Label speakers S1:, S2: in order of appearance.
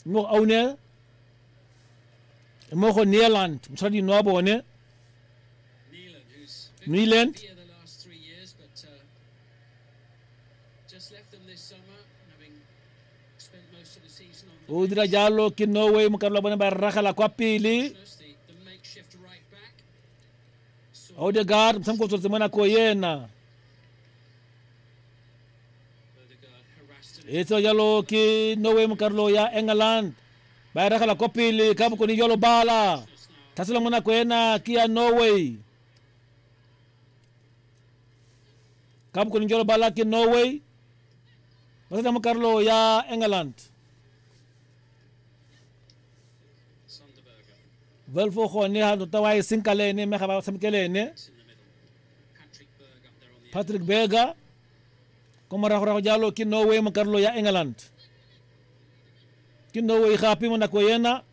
S1: mo awne mo ko Neeland msadi no bone Neeland
S2: The last 3 years, but just left them this summer, having spent most of the season on
S1: udira jallo ki Norway mo karlo bone ba rakhala ko pili
S2: the makeshift right back.
S1: Odegaard sam ko to mana ko yena
S2: Odegaard harassed
S1: ito jallo ki Norway mo karlo ya England ba rakhala ko pili kam ko ni yolo bala taslo mana ko yena ki ya Norway kam ko ni yolo bala ki Norway basta mo karlo ya England
S2: Sonderberger
S1: vel fo ko ni ha to taway sinkale ni me khaba sam kele ne
S2: in the middle. Patrick Berg up there on the
S1: Patrick Berger como raxo jallo ki Norway mo karlo ya England ki Norway khapi mo nako yena